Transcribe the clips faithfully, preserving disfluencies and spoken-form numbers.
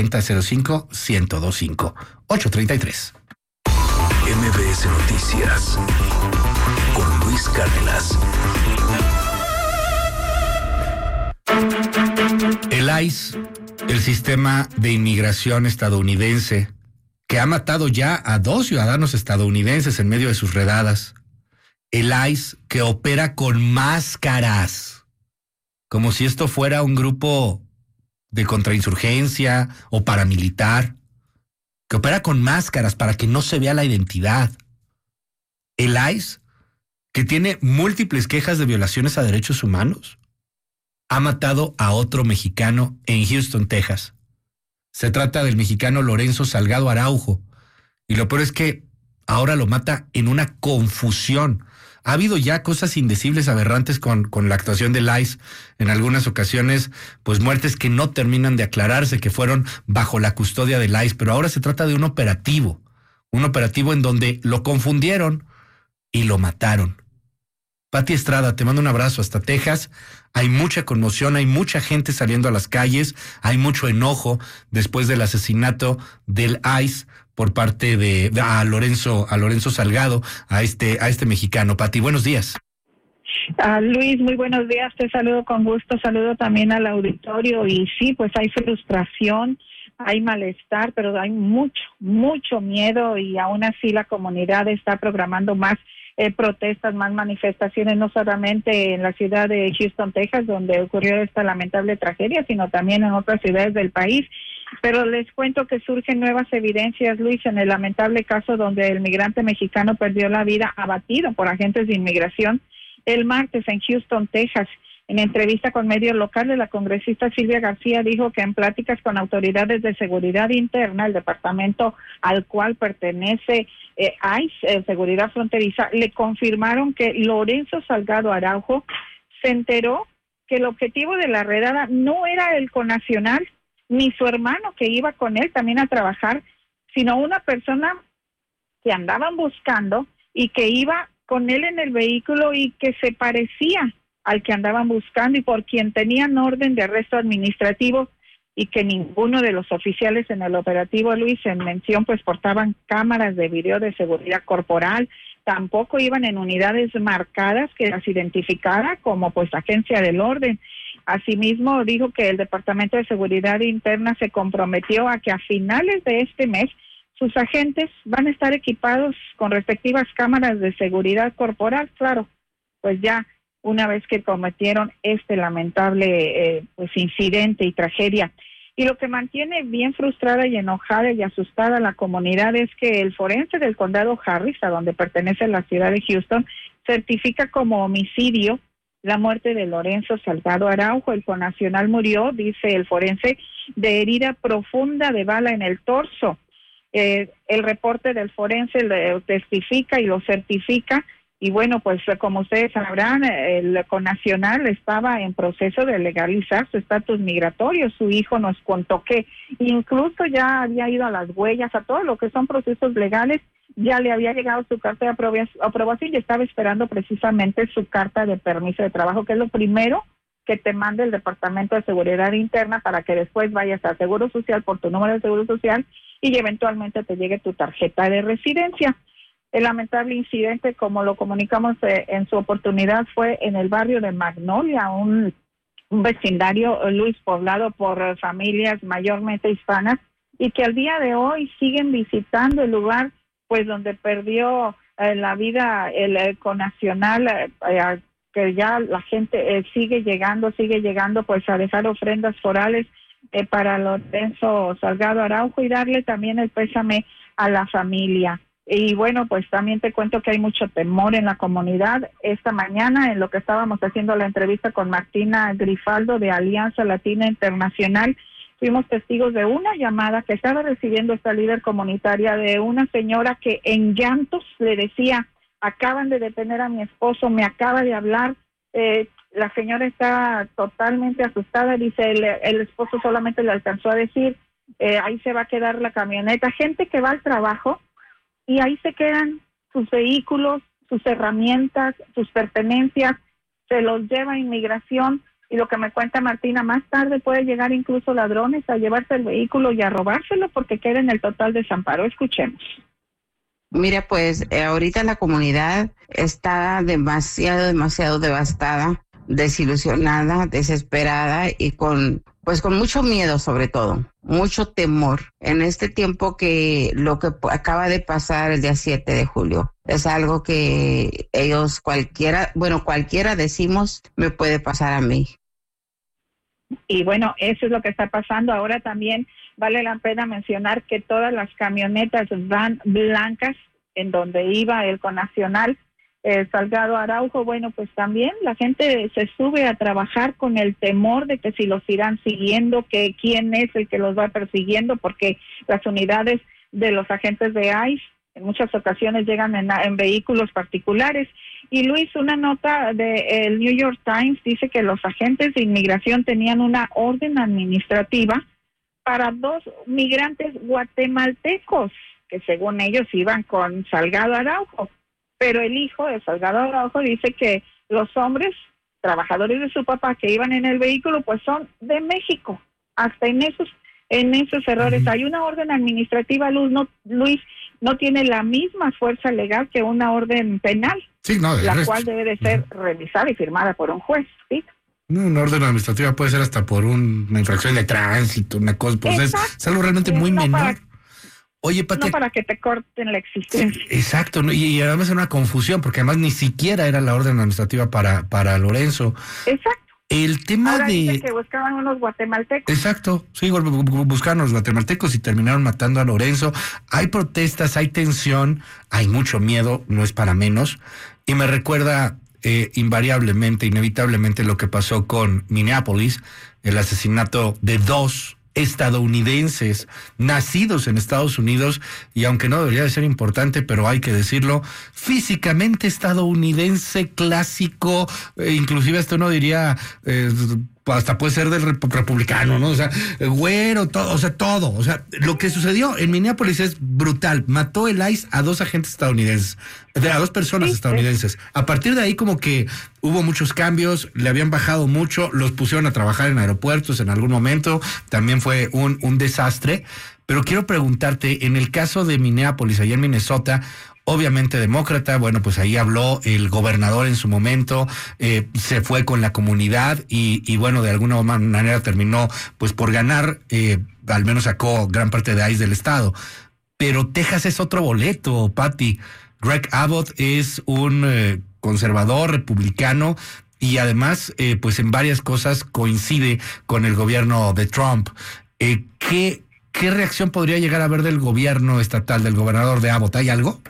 cero cinco, uno cero dos cinco, ocho tres tres. M B S Noticias con Luis Cárdenas. El I C E, el sistema de inmigración estadounidense, que ha matado ya a dos ciudadanos estadounidenses en medio de sus redadas. El I C E que opera con máscaras, como si esto fuera un grupo de contrainsurgencia o paramilitar, que opera con máscaras para que no se vea la identidad. El I C E, que tiene múltiples quejas de violaciones a derechos humanos, ha matado a otro mexicano en Houston, Texas. Se trata del mexicano Lorenzo Salgado Araujo, y lo peor es que ahora lo mata en una confusión. Ha habido ya cosas indecibles, aberrantes con, con la actuación del I C E. En algunas ocasiones, pues muertes que no terminan de aclararse, que fueron bajo la custodia del I C E. Pero ahora se trata de un operativo. Un operativo en donde lo confundieron y lo mataron. Pati Estrada, te mando un abrazo hasta Texas. Hay mucha conmoción, hay mucha gente saliendo a las calles, hay mucho enojo después del asesinato del I C E por parte de, de a Lorenzo, a Lorenzo Salgado, a este, a este mexicano. Pati, buenos días. Uh, Luis, muy buenos días, te saludo con gusto, saludo también al auditorio. Y sí, pues hay frustración, hay malestar, pero hay mucho, mucho miedo, y aún así la comunidad está programando más eh, protestas, más manifestaciones, no solamente en la ciudad de Houston, Texas, donde ocurrió esta lamentable tragedia, sino también en otras ciudades del país. Pero les cuento que surgen nuevas evidencias, Luis, en el lamentable caso donde el migrante mexicano perdió la vida abatido por agentes de inmigración el martes en Houston, Texas. En entrevista con medios locales, la congresista Silvia García dijo que en pláticas con autoridades de seguridad interna, el departamento al cual pertenece eh, I C E, eh, Seguridad Fronteriza, le confirmaron que Lorenzo Salgado Araujo se enteró que el objetivo de la redada no era el connacional, ni su hermano que iba con él también a trabajar, sino una persona que andaban buscando y que iba con él en el vehículo y que se parecía al que andaban buscando y por quien tenían orden de arresto administrativo, y que ninguno de los oficiales en el operativo, Luis, en mención, pues portaban cámaras de video de seguridad corporal, tampoco iban en unidades marcadas que las identificara como pues agencia del orden. Asimismo, dijo que el Departamento de Seguridad Interna se comprometió a que a finales de este mes sus agentes van a estar equipados con respectivas cámaras de seguridad corporal, claro, pues ya una vez que cometieron este lamentable eh, pues incidente y tragedia. Y lo que mantiene bien frustrada y enojada y asustada a la comunidad es que el forense del condado Harris, a donde pertenece la ciudad de Houston, certifica como homicidio la muerte de Lorenzo Salgado Araujo. El connacional murió, dice el forense, de herida profunda de bala en el torso. Eh, el reporte del forense lo testifica y lo certifica. Y bueno, pues como ustedes sabrán, el connacional estaba en proceso de legalizar su estatus migratorio. Su hijo nos contó que incluso ya había ido a las huellas, a todo lo que son procesos legales, ya le había llegado su carta de aprobación y estaba esperando precisamente su carta de permiso de trabajo, que es lo primero que te manda el Departamento de Seguridad Interna para que después vayas al Seguro Social por tu número de Seguro Social y eventualmente te llegue tu tarjeta de residencia. El lamentable incidente, como lo comunicamos eh, en su oportunidad, fue en el barrio de Magnolia, un, un vecindario, Luis, poblado por eh, familias mayormente hispanas, y que al día de hoy siguen visitando el lugar pues donde perdió eh, la vida el, el connacional, eh, eh, que ya la gente eh, sigue llegando, sigue llegando pues a dejar ofrendas florales eh, para Lorenzo Salgado Araujo y darle también el pésame a la familia. Y bueno, pues también te cuento que hay mucho temor en la comunidad. Esta mañana, en lo que estábamos haciendo la entrevista con Martina Grifaldo de Alianza Latina Internacional, fuimos testigos de una llamada que estaba recibiendo esta líder comunitaria de una señora que en llantos le decía: acaban de detener a mi esposo, me acaba de hablar. Eh, la señora está totalmente asustada, dice, el, el esposo solamente le alcanzó a decir, eh, ahí se va a quedar la camioneta. Gente que va al trabajo y ahí se quedan sus vehículos, sus herramientas, sus pertenencias, se los lleva a inmigración Y lo que me cuenta Martina, más tarde puede llegar incluso ladrones a llevarse el vehículo y a robárselo porque queda en el total desamparo. Escuchemos. Mira, pues eh, ahorita la comunidad está demasiado, demasiado devastada, desilusionada, desesperada y con, pues con mucho miedo sobre todo, mucho temor en este tiempo que lo que acaba de pasar el día siete de julio es algo que ellos cualquiera, bueno, cualquiera decimos me puede pasar a mí. Y bueno, eso es lo que está pasando. Ahora también vale la pena mencionar que todas las camionetas van blancas en donde iba el connacional eh, Salgado Araujo, bueno, pues también la gente se sube a trabajar con el temor de que si los irán siguiendo, que quién es el que los va persiguiendo, porque las unidades de los agentes de I C E en muchas ocasiones llegan en, en vehículos particulares. Y Luis, una nota del New York Times dice que los agentes de inmigración tenían una orden administrativa para dos migrantes guatemaltecos que según ellos iban con Salgado Araujo, pero el hijo de Salgado Araujo dice que los hombres, trabajadores de su papá que iban en el vehículo, pues son de México. Hasta en esos en esos errores. Uh-huh. Hay una orden administrativa, Luz, no, Luis, no tiene la misma fuerza legal que una orden penal, sí, no, la resto. cual debe de ser uh-huh. revisada y firmada por un juez, ¿sí? No, una orden administrativa puede ser hasta por un, una infracción de tránsito, una cosa, pues es, es algo realmente muy no menor. Para, Oye, Pati, no para que te corten la existencia. Exacto, ¿no? y, y además era una confusión, porque además ni siquiera era la orden administrativa para, para Lorenzo. Exacto. El tema Ahora de... dice que buscaban unos guatemaltecos. Exacto, sí, buscaban a los guatemaltecos y terminaron matando a Lorenzo. Hay protestas, hay tensión, hay mucho miedo, no es para menos. Y me recuerda eh, invariablemente, inevitablemente lo que pasó con Minneapolis, el asesinato de dos estadounidenses nacidos en Estados Unidos, y aunque no debería de ser importante, pero hay que decirlo, físicamente estadounidense clásico, eh, inclusive hasta uno diría eh, hasta puede ser del rep- republicano, ¿no? O sea, güero, todo, o sea, todo. O sea, lo que sucedió en Minneapolis es brutal. Mató el I C E a dos agentes estadounidenses, a dos personas sí, estadounidenses. Sí. A partir de ahí como que hubo muchos cambios, le habían bajado mucho, los pusieron a trabajar en aeropuertos en algún momento, también fue un, un desastre. Pero quiero preguntarte, en el caso de Minneapolis, allá en Minnesota, obviamente demócrata, bueno, pues ahí habló el gobernador en su momento, eh, se fue con la comunidad y, y bueno, de alguna manera terminó pues por ganar, eh, al menos sacó gran parte de I C E del estado. Pero Texas es otro boleto, Pati. Greg Abbott es un eh, conservador republicano y además eh, pues en varias cosas coincide con el gobierno de Trump. Eh, ¿qué, ¿Qué reacción podría llegar a haber del gobierno estatal, del gobernador de Abbott? ¿Hay algo?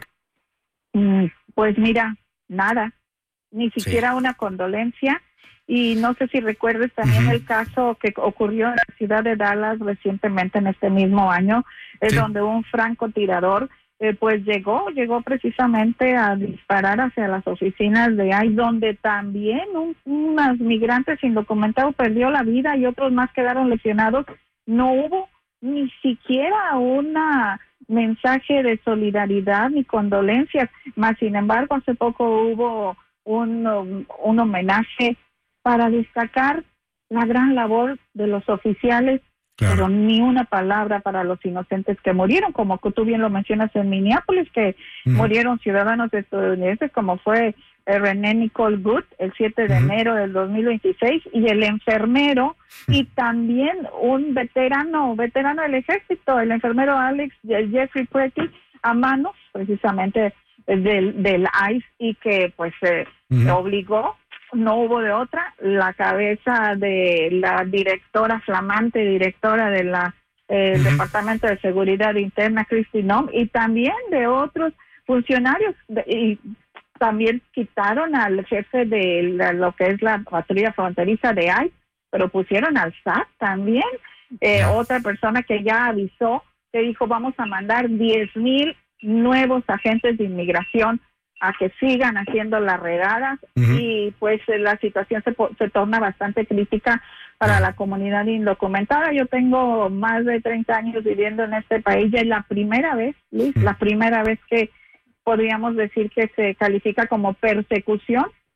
Pues mira, nada, ni siquiera sí. una condolencia. Y no sé si recuerdes también uh-huh. el caso que ocurrió en la ciudad de Dallas recientemente en este mismo año, es sí. donde un francotirador eh, pues llegó, llegó precisamente a disparar hacia las oficinas de I C E, donde también un, unos migrantes indocumentados perdió la vida y otros más quedaron lesionados. No hubo ni siquiera una mensaje de solidaridad ni condolencias, más sin embargo hace poco hubo un, un homenaje para destacar la gran labor de los oficiales, claro. pero ni una palabra para los inocentes que murieron, como tú bien lo mencionas en Minneapolis, que uh-huh. murieron ciudadanos estadounidenses, como fue René Nicole Good el siete de uh-huh. enero del dos mil veintiséis, y el enfermero uh-huh. y también un veterano, veterano del ejército, el enfermero Alex Jeffrey Pretty, a manos precisamente del, del I C E, y que pues eh, uh-huh. obligó, no hubo de otra, la cabeza de la directora, flamante directora de la eh, uh-huh. Departamento de Seguridad Interna, Kristi Noem, y también de otros funcionarios, de, y también quitaron al jefe de la, lo que es la patrulla fronteriza de I C E, pero pusieron al S A T también, eh, yeah. otra persona que ya avisó, que dijo vamos a mandar diez mil nuevos agentes de inmigración a que sigan haciendo las redadas, uh-huh. y pues la situación se, se torna bastante crítica para uh-huh. la comunidad indocumentada. Yo tengo más de treinta años viviendo en este país y es la primera vez, Luis, uh-huh. la primera vez que podríamos decir que se califica como persecución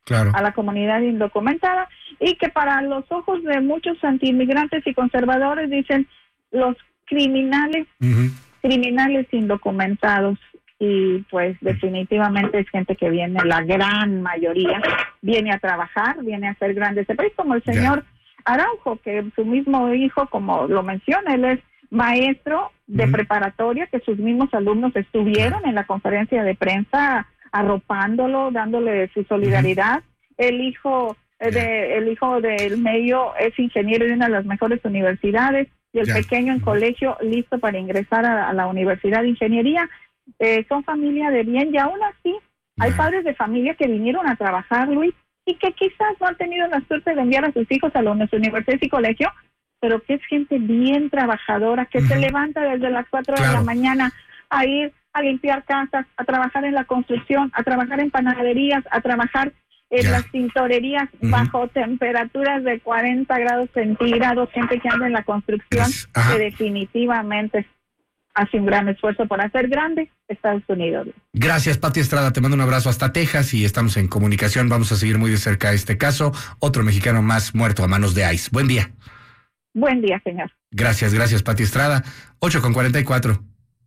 claro. a la comunidad indocumentada, y que para los ojos de muchos antiinmigrantes y conservadores dicen los criminales, uh-huh. criminales indocumentados, y pues definitivamente es gente que viene, la gran mayoría, viene a trabajar, viene a hacer grande este país, como el señor yeah. Araujo, que su mismo hijo, como lo menciona, él es maestro de uh-huh. preparatoria, que sus mismos alumnos estuvieron uh-huh. en la conferencia de prensa arropándolo, dándole su solidaridad. Uh-huh. El hijo eh, yeah. de, el hijo del medio es ingeniero de una de las mejores universidades, y el yeah. pequeño en uh-huh. colegio listo para ingresar a, a la Universidad de Ingeniería. Eh, son familia de bien, y aún así uh-huh. hay padres de familia que vinieron a trabajar, Luis, y que quizás no han tenido la suerte de enviar a sus hijos a las universidades y colegio, pero que es gente bien trabajadora, que uh-huh. se levanta desde las cuatro claro. de la mañana a ir a limpiar casas, a trabajar en la construcción, a trabajar en panaderías, a trabajar en yeah. las tintorerías uh-huh. bajo temperaturas de cuarenta grados centígrados, gente que anda en la construcción, uh-huh. que definitivamente hace un gran esfuerzo por hacer grande Estados Unidos. Gracias, Pati Estrada, te mando un abrazo hasta Texas y estamos en comunicación, vamos a seguir muy de cerca este caso, otro mexicano más muerto a manos de ICE. Buen día. Buen día, señor. Gracias, gracias, Pati Estrada. ocho con cuarenta y cuatro.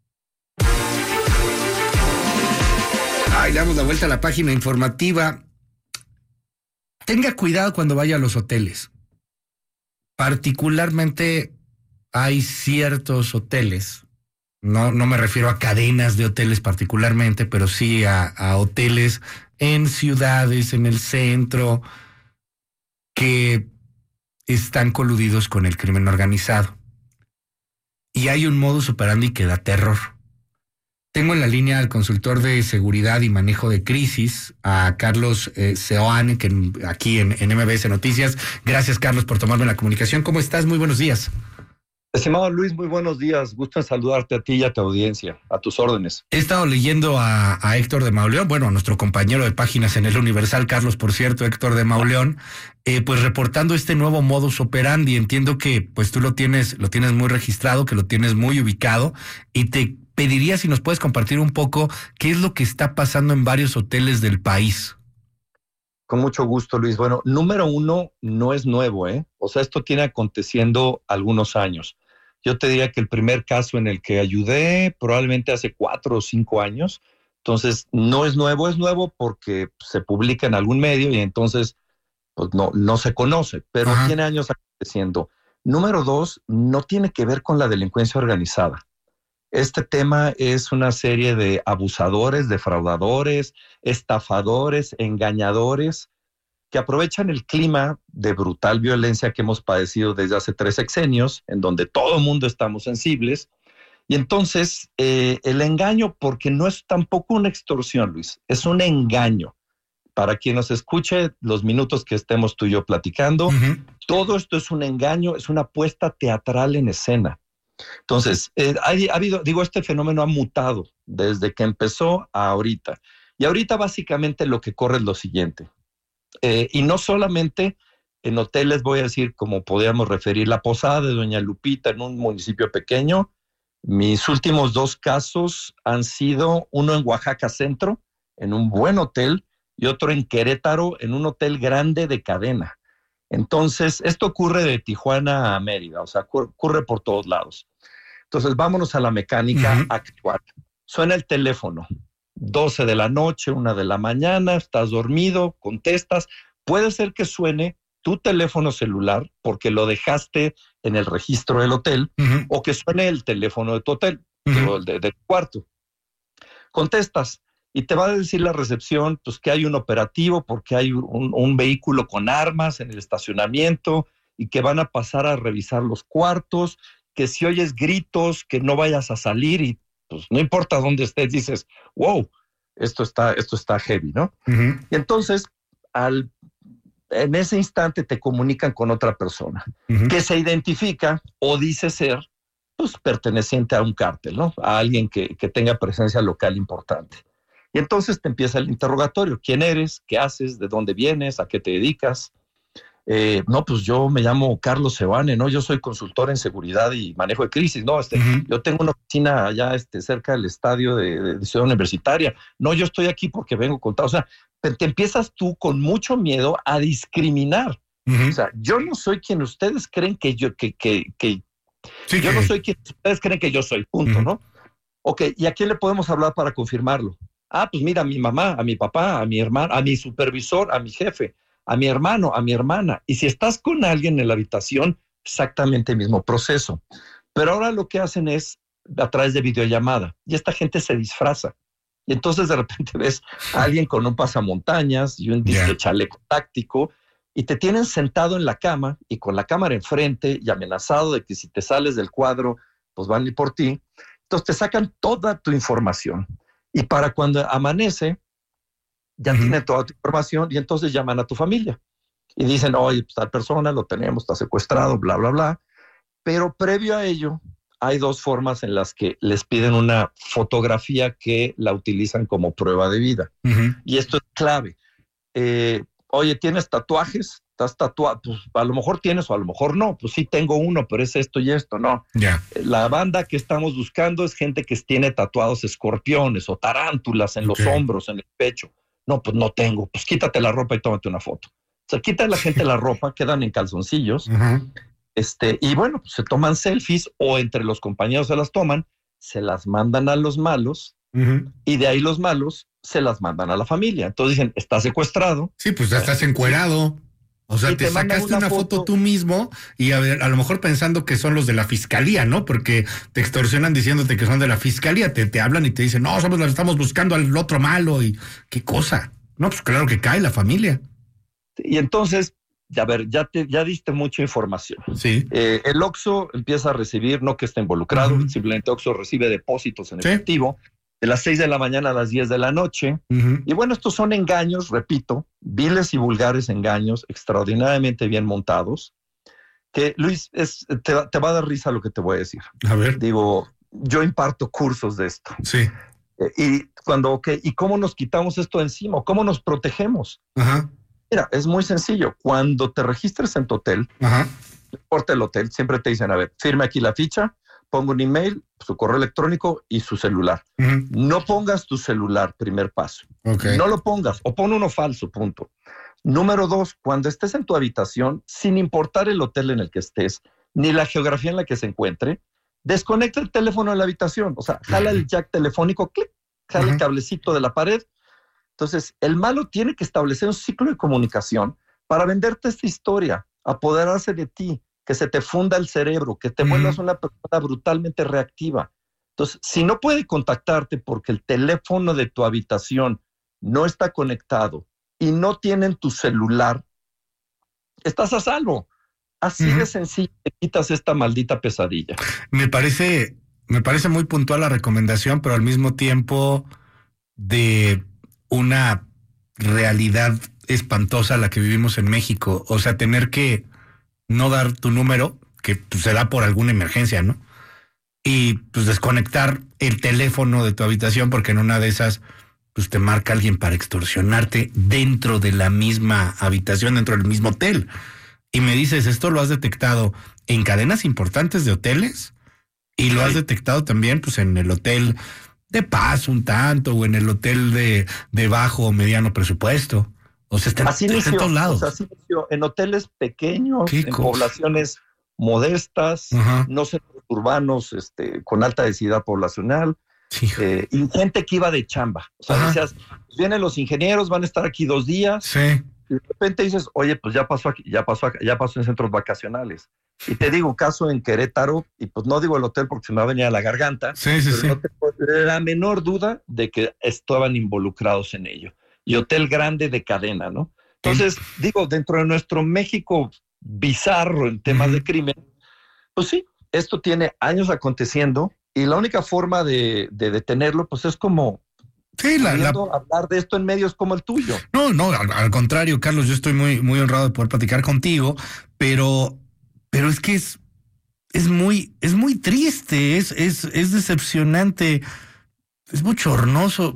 Ay, damos la vuelta a la página informativa. Tenga cuidado cuando vaya a los hoteles. Particularmente hay ciertos hoteles, no, no me refiero a cadenas de hoteles particularmente, pero sí a, a hoteles en ciudades, en el centro, que están coludidos con el crimen organizado. Y hay un modus operandi que da terror. Tengo en la línea al consultor de seguridad y manejo de crisis, a Carlos eh, Seoane, que aquí en, en M B S Noticias. Gracias, Carlos, por tomarme la comunicación. ¿Cómo estás? Muy buenos días. Estimado Luis, muy buenos días. Gusto en saludarte a ti y a tu audiencia. A tus órdenes. He estado leyendo a, a Héctor de Mauleón, bueno, a nuestro compañero de páginas en el Universal, Carlos, por cierto, Héctor de Mauleón, eh, pues reportando este nuevo modus operandi. Entiendo que pues tú lo tienes, lo tienes muy registrado, que lo tienes muy ubicado, y te pediría si nos puedes compartir un poco qué es lo que está pasando en varios hoteles del país. Con mucho gusto, Luis. Bueno, número uno, no es nuevo, ¿eh? O sea, esto tiene aconteciendo algunos años. Yo te diría que el primer caso en el que ayudé probablemente hace cuatro o cinco años. Entonces, no es nuevo, es nuevo porque se publica en algún medio y entonces pues no, no se conoce, pero Ajá. tiene años aconteciendo. Número dos, no tiene que ver con la delincuencia organizada. Este tema es una serie de abusadores, defraudadores, estafadores, engañadores, que aprovechan el clima de brutal violencia que hemos padecido desde hace tres sexenios, en donde todo el mundo estamos sensibles. Y entonces, eh, el engaño, porque no es tampoco una extorsión, Luis, es un engaño. Para quien nos escuche los minutos que estemos tú y yo platicando, uh-huh. todo esto es un engaño, es una puesta teatral en escena. Entonces, eh, ha, ha habido, digo, este fenómeno ha mutado desde que empezó a ahorita. Y ahorita básicamente lo que corre es lo siguiente. Eh, y no solamente en hoteles, voy a decir, como podríamos referir la Posada de Doña Lupita en un municipio pequeño. Mis últimos dos casos han sido uno en Oaxaca Centro, en un buen hotel, y otro en Querétaro, en un hotel grande de cadena. Entonces, esto ocurre de Tijuana a Mérida, o sea, ocurre por todos lados. Entonces, vámonos a la mecánica uh-huh. actual. Suena el teléfono, doce de la noche, una de la mañana, estás dormido, contestas. Puede ser que suene tu teléfono celular porque lo dejaste en el registro del hotel, uh-huh. o que suene el teléfono de tu hotel, uh-huh. o de, de tu cuarto. Contestas y te va a decir la recepción pues, que hay un operativo porque hay un, un vehículo con armas en el estacionamiento y que van a pasar a revisar los cuartos, que si oyes gritos, que no vayas a salir y pues no importa dónde estés, dices, wow, esto está, esto está heavy, ¿no? Uh-huh. Y entonces, al, en ese instante te comunican con otra persona uh-huh. que se identifica o dice ser pues, perteneciente a un cártel, ¿no? A alguien que, que tenga presencia local importante. Y entonces te empieza el interrogatorio. ¿Quién eres? ¿Qué haces? ¿De dónde vienes? ¿A qué te dedicas? Eh, no, pues yo me llamo Carlos Sebane, ¿no? Yo soy consultor en seguridad y manejo de crisis, ¿no? Este, uh-huh. Yo tengo una oficina allá este, cerca del estadio de, de, de Ciudad Universitaria. No, yo estoy aquí porque vengo contado. O sea, te empiezas tú con mucho miedo a discriminar. Uh-huh. O sea, yo no soy quien ustedes creen que yo, que, que, que sí, yo que... no soy quien ustedes creen que yo soy, punto, uh-huh. ¿no? Ok, ¿y a quién le podemos hablar para confirmarlo? Ah, pues mira, a mi mamá, a mi papá, a mi hermano, a mi supervisor, a mi jefe, a mi hermano, a mi hermana. Y si estás con alguien en la habitación, exactamente el mismo proceso. Pero ahora lo que hacen es a través de videollamada y esta gente se disfraza. Y entonces de repente ves a alguien con un pasamontañas y un disque yeah. chaleco táctico y te tienen sentado en la cama y con la cámara enfrente y amenazado de que si te sales del cuadro, pues van a ir por ti. Entonces te sacan toda tu información. Y para cuando amanece, ya uh-huh. tienen toda tu información y entonces llaman a tu familia y dicen, oye, pues tal persona lo tenemos, está secuestrado, bla, bla, bla. Pero previo a ello, hay dos formas en las que les piden una fotografía que la utilizan como prueba de vida. Uh-huh. Y esto es clave. Eh, oye, ¿tienes tatuajes? ¿Estás tatuado? Pues a lo mejor tienes o a lo mejor no. Pues sí tengo uno, pero es esto y esto, no. Yeah. La banda que estamos buscando es gente que tiene tatuados escorpiones o tarántulas en okay. los hombros, en el pecho. No, pues no tengo. Pues quítate la ropa y tómate una foto. O sea, quita a la gente la ropa, quedan en calzoncillos. Uh-huh. Este, y bueno, pues se toman selfies o entre los compañeros se las toman, se las mandan a los malos uh-huh. y de ahí los malos se las mandan a la familia. Entonces dicen, está secuestrado. Sí, pues ya estás encuerado. O sea, te, te sacaste una, una foto, foto tú mismo y a ver, a lo mejor pensando que son los de la fiscalía, ¿no? Porque te extorsionan diciéndote que son de la fiscalía, te, te hablan y te dicen, no, somos, estamos buscando al otro malo y qué cosa. No, pues claro que cae la familia. Y entonces, a ver, ya te, ya diste mucha información. Sí. Eh, el Oxxo empieza a recibir, no que esté involucrado, uh-huh. simplemente Oxxo recibe depósitos en sí. efectivo. De las seis de la mañana a las diez de la noche. Uh-huh. Y bueno, estos son engaños, repito, viles y vulgares engaños, extraordinariamente bien montados, que Luis, es, te, te va a dar risa lo que te voy a decir. A ver. Digo, yo imparto cursos de esto. Sí. Eh, y cuando, ok, ¿y cómo nos quitamos esto encima? ¿Cómo nos protegemos? Ajá. Uh-huh. Mira, es muy sencillo. Cuando te registres en tu hotel, Ajá. Uh-huh. no importa el hotel, siempre te dicen, a ver, firme aquí la ficha, ponga un email, su correo electrónico y su celular. Uh-huh. No pongas tu celular, primer paso. Okay. No lo pongas, o pon uno falso, punto. Número dos, cuando estés en tu habitación, sin importar el hotel en el que estés, ni la geografía en la que se encuentre, desconecta el teléfono de la habitación. O sea, jala uh-huh. el jack telefónico, clic, jala uh-huh. el cablecito de la pared. Entonces, el malo tiene que establecer un ciclo de comunicación para venderte esta historia, apoderarse de ti, que se te funda el cerebro, que te uh-huh. vuelvas una persona brutalmente reactiva. Entonces, si no puede contactarte porque el teléfono de tu habitación no está conectado y no tienen tu celular, estás a salvo. Así uh-huh. de sencillo te quitas esta maldita pesadilla. Me parece, me parece muy puntual la recomendación, pero al mismo tiempo de una realidad espantosa la que vivimos en México. O sea, tener que no dar tu número, que pues, se da por alguna emergencia, ¿no? Y pues desconectar el teléfono de tu habitación porque en una de esas pues te marca alguien para extorsionarte dentro de la misma habitación, dentro del mismo hotel. Y me dices, ¿esto lo has detectado en cadenas importantes de hoteles? Y lo has detectado también pues en el hotel de paso un tanto o en el hotel de, de bajo o mediano presupuesto. O sea, está, así está inició, en todos lados. O sea, así inició, en hoteles pequeños, en cosa? poblaciones modestas, uh-huh. no centros urbanos este, con alta densidad poblacional, sí. eh, y gente que iba de chamba. O sea, uh-huh. decías, vienen los ingenieros, van a estar aquí dos días, sí. y de repente dices, oye, pues ya pasó aquí, ya pasó acá, ya pasó en centros vacacionales. Y te digo un caso en Querétaro, y pues no digo el hotel porque se me va a venir a la garganta, sí, sí, pero sí. no tengo la menor duda de que estaban involucrados en ello. Y hotel grande de cadena, ¿no? Entonces, sí. digo, dentro de nuestro México bizarro en temas uh-huh. de crimen, pues sí, esto tiene años aconteciendo y la única forma de, de detenerlo, pues es como sí, la, la... hablar de esto en medios como el tuyo. No, no, al, al contrario, Carlos, yo estoy muy, muy honrado de poder platicar contigo, pero, pero es que es, es muy, es muy triste, es, es, es decepcionante, es bochornoso.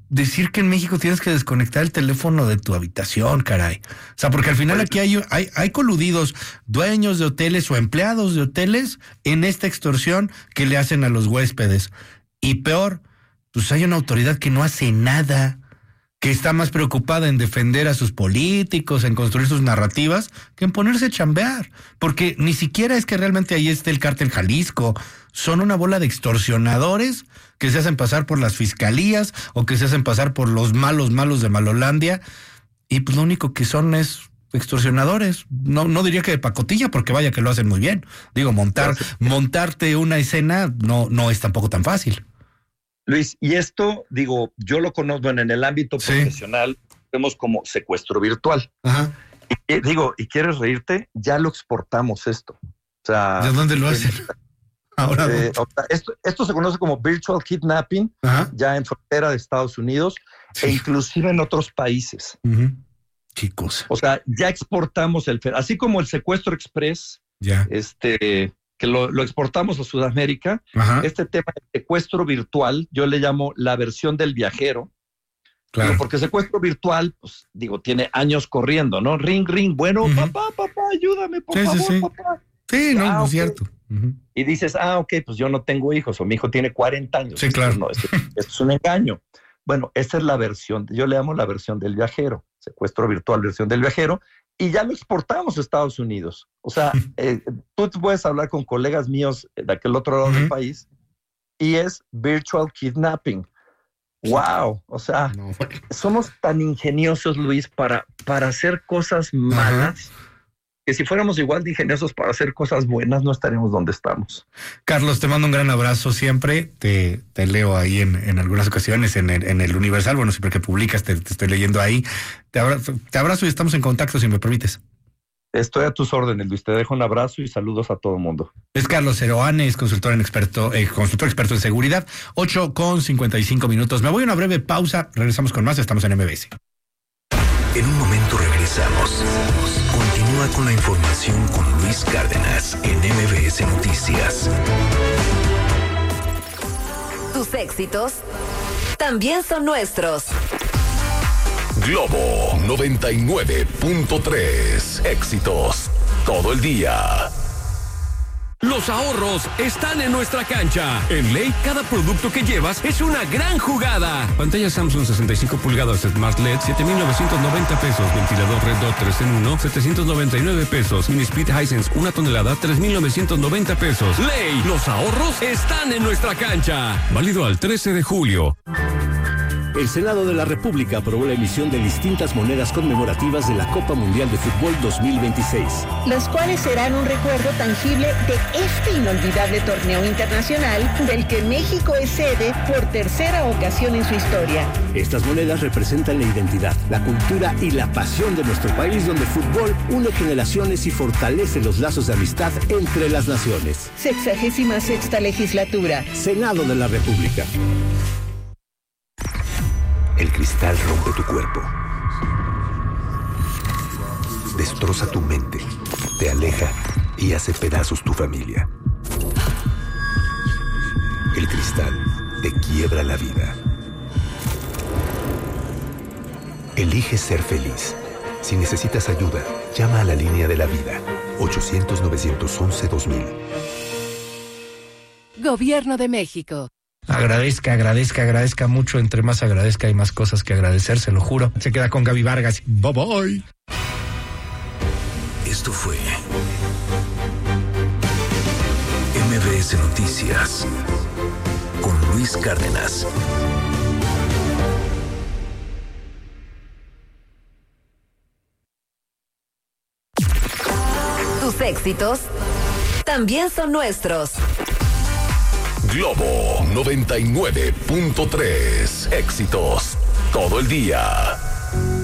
decir que en México tienes que desconectar el teléfono de tu habitación, caray. O sea, porque al final aquí hay, hay, hay coludidos dueños de hoteles o empleados de hoteles en esta extorsión que le hacen a los huéspedes. Y peor, pues hay una autoridad que no hace nada, que está más preocupada en defender a sus políticos, en construir sus narrativas, que en ponerse a chambear. Porque ni siquiera es que realmente ahí esté el cártel Jalisco. Son una bola de extorsionadores que se hacen pasar por las fiscalías o que se hacen pasar por los malos malos de Malolandia. Y pues lo único que son es extorsionadores. No, no diría que de pacotilla, porque vaya que lo hacen muy bien. Digo, montar, montarte una escena no, no es tampoco tan fácil. Luis, y esto, digo, yo lo conozco en el ámbito sí. profesional, vemos como secuestro virtual. Ajá. Y, digo, ¿y quieres reírte? Ya lo exportamos esto. O sea, ¿de dónde lo hacen? Ahora eh, esto, esto se conoce como virtual kidnapping, Ajá. ya en frontera de Estados Unidos, sí. e inclusive en otros países. Uh-huh. Qué cosa. O sea, ya exportamos el, así como el secuestro express, ya. este... que lo, lo exportamos a Sudamérica, Ajá. este tema de secuestro virtual, yo le llamo la versión del viajero, claro. digo, porque secuestro virtual, pues digo, tiene años corriendo, ¿no? Ring, ring, bueno, uh-huh. papá, papá, ayúdame, por sí, favor, sí, sí. papá. Sí, no, ah, no es okay. cierto. Uh-huh. Y dices, ah, ok, pues yo no tengo hijos, o mi hijo tiene cuarenta años. Sí, claro. No, esto, esto es un engaño. Bueno, esta es la versión, yo le llamo la versión del viajero, secuestro virtual, versión del viajero, y ya lo exportamos a Estados Unidos. O sea, eh, tú puedes hablar con colegas míos de aquel otro lado uh-huh. del país y es virtual kidnapping. ¡Wow! O sea, no. somos tan ingeniosos, Luis, para, para hacer cosas malas uh-huh. que si fuéramos igual de ingeniosos para hacer cosas buenas, no estaríamos donde estamos. Carlos, te mando un gran abrazo siempre. Te, te leo ahí en, en algunas ocasiones en el, en el Universal. Bueno, siempre que publicas te, te estoy leyendo ahí. Te abrazo, te abrazo y estamos en contacto, si me permites. Estoy a tus órdenes, Luis. Te dejo un abrazo y saludos a todo el mundo. Es Carlos Seroane, es consultor en experto, eh, consultor experto en seguridad. ocho con cincuenta y cinco minutos. Me voy a una breve pausa. Regresamos con más. Estamos en M B S. En un momento regresamos. Continúa con la información con Luis Cárdenas en M B S Noticias. Tus éxitos también son nuestros. Globo noventa y nueve punto tres. Éxitos todo el día. Los ahorros están en nuestra cancha. En Ley, cada producto que llevas es una gran jugada. Pantalla Samsung sesenta y cinco pulgadas Smart L E D, siete mil novecientos noventa pesos. Ventilador Red Dot tres en uno, setecientos noventa y nueve pesos. Mini Split Hisense, una tonelada, tres mil novecientos noventa pesos. Ley, los ahorros están en nuestra cancha. Válido al trece de julio. El Senado de la República aprobó la emisión de distintas monedas conmemorativas de la Copa Mundial de Fútbol dos mil veintiséis. Las cuales serán un recuerdo tangible de este inolvidable torneo internacional del que México es sede por tercera ocasión en su historia. Estas monedas representan la identidad, la cultura y la pasión de nuestro país, donde el fútbol une generaciones y fortalece los lazos de amistad entre las naciones. Sexagésima sexta legislatura. Senado de la República. El cristal rompe tu cuerpo, destroza tu mente, te aleja y hace pedazos tu familia. El cristal te quiebra la vida. Elige ser feliz. Si necesitas ayuda, llama a la línea de la vida, ochocientos, novecientos once, dos mil. Gobierno de México. Agradezca, agradezca, agradezca mucho. Entre más agradezca, hay más cosas que agradecer, se lo juro. Se queda con Gaby Vargas. Bye bye. Esto fue M B S Noticias con Luis Cárdenas. Tus éxitos también son nuestros. Globo noventa y nueve punto tres. Éxitos todo el día.